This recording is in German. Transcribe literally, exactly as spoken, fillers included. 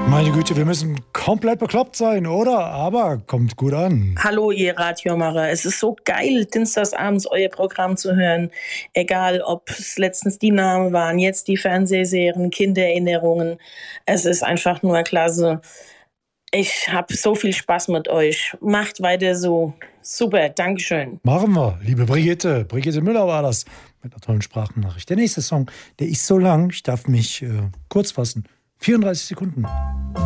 Meine Güte, wir müssen komplett bekloppt sein, oder? Aber kommt gut an. Hallo, ihr Radiomacher. Es ist so geil, dienstagsabends euer Programm zu hören. Egal, ob es letztens die Namen waren, jetzt die Fernsehserien, Kindererinnerungen. Es ist einfach nur klasse. Ich habe so viel Spaß mit euch. Macht weiter so. Super, Dankeschön. Machen wir, liebe Brigitte. Brigitte Müller war das mit einer tollen Sprachnachricht. Der nächste Song, der ist so lang, ich darf mich äh, kurz fassen. vierunddreißig Sekunden.